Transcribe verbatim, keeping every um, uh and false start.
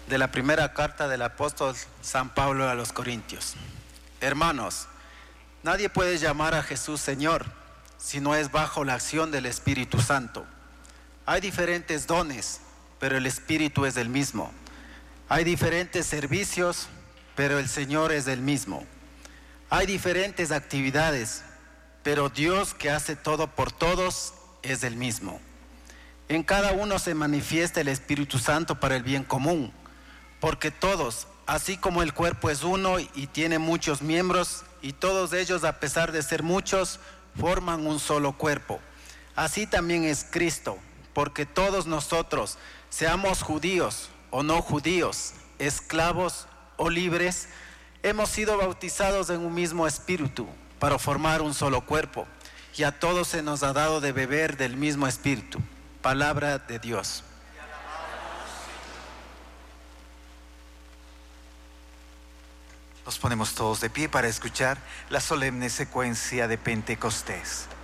de la primera carta del apóstol San Pablo a los Corintios. Hermanos, nadie puede llamar a Jesús Señor si no es bajo la acción del Espíritu Santo. Hay diferentes dones, pero el Espíritu es el mismo. Hay diferentes servicios, pero el Señor es el mismo. Hay diferentes actividades, pero Dios que hace todo por todos es el mismo. En cada uno se manifiesta el Espíritu Santo para el bien común, porque todos, así como el cuerpo es uno y tiene muchos miembros, y todos ellos, a pesar de ser muchos, forman un solo cuerpo. Así también es Cristo, porque todos nosotros, seamos judíos o no judíos, esclavos o libres, hemos sido bautizados en un mismo espíritu para formar un solo cuerpo, y a todos se nos ha dado de beber del mismo espíritu. Palabra de Dios. Nos ponemos todos de pie para escuchar la solemne secuencia de Pentecostés.